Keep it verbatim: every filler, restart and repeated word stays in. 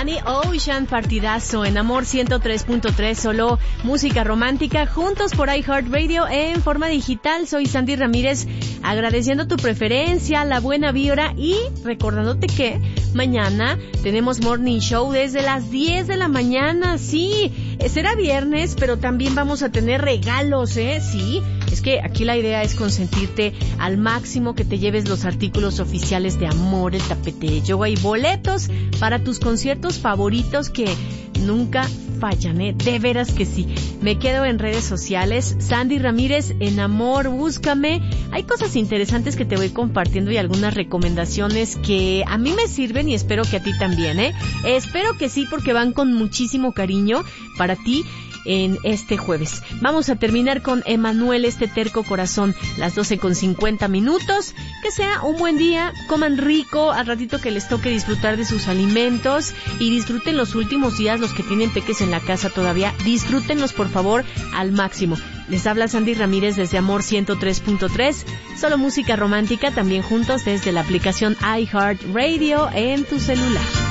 Danny Ocean, partidazo en Amor ciento tres punto tres, solo música romántica, juntos por iHeartRadio en forma digital. Soy Sandy Ramírez, agradeciendo tu preferencia, la buena vibra y recordándote que mañana tenemos Morning Show desde las diez de la mañana. Sí, será viernes, pero también vamos a tener regalos, ¿eh? Sí, es que aquí la idea es consentirte al máximo, que te lleves los artículos oficiales de Amor, el tapete de yoga y boletos para tus conciertos favoritos que nunca fallan, ¿eh? De veras que sí. Me quedo en redes sociales, Sandy Ramírez en Amor, búscame. Hay cosas interesantes que te voy compartiendo y algunas recomendaciones que a mí me sirven y espero que a ti también, ¿eh? Espero que sí, porque van con muchísimo cariño para ti en este jueves. Vamos a terminar con Emanuel, este terco corazón, las doce con cincuenta minutos. Que sea un buen día, coman rico, al ratito que les toque disfrutar de sus alimentos y disfruten los últimos días, los que tienen peques en la casa todavía, disfrútenlos por favor al máximo. Les habla Sandy Ramírez desde Amor ciento tres punto tres, solo música romántica, también juntos desde la aplicación iHeartRadio en tu celular.